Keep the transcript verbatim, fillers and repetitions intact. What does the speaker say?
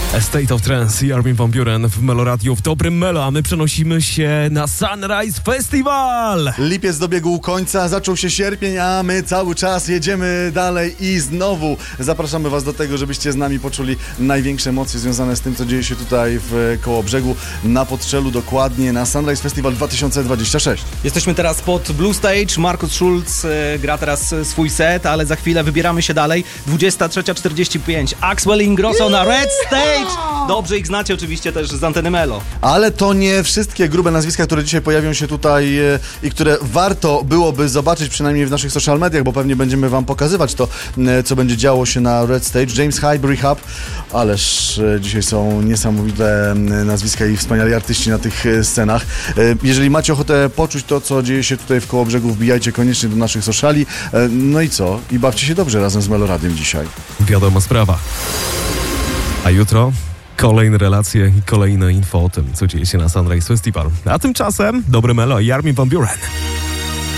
A State of Trance i Armin van Buuren w Meloradiu w Dobrym Melo, a my przenosimy się na Sunrise Festival. Lipiec dobiegł końca, zaczął się sierpień, a my cały czas jedziemy dalej i znowu zapraszamy was do tego, żebyście z nami poczuli największe emocje związane z tym, co dzieje się tutaj w Kołobrzegu, na Podczelu, dokładnie na Sunrise Festival dwa tysiące dwudziesty szósty. Jesteśmy teraz pod Blue Stage, Markus Schulz e, gra teraz swój set, ale za chwilę wybieramy się dalej. dwudziesta trzecia czterdzieści pięć, Axwell Ingrosso na Red Stage. Dobrze ich znacie oczywiście też z anteny Melo. Ale to nie wszystkie grube nazwiska, które dzisiaj pojawią się tutaj e, i które warto byłoby zobaczyć przynajmniej w naszych social mediach, bo pewnie będziemy wam pokazywać to, e, co będzie działo się na Red Stage. James Hype, Rehab, ależ e, dzisiaj są niesamowite e, nazwiska i wspaniali artyści na tych e, scenach. E, jeżeli macie ochotę poczuć to, co dzieje się tutaj w Kołobrzegu, wbijajcie koniecznie do naszych sociali. E, no i co? I bawcie się dobrze razem z Meloradiem dzisiaj. Wiadoma sprawa. A jutro kolejne relacje i kolejne info o tym, co dzieje się na Sunrise Festival. A tymczasem Dobre Melo i Armin van Buuren.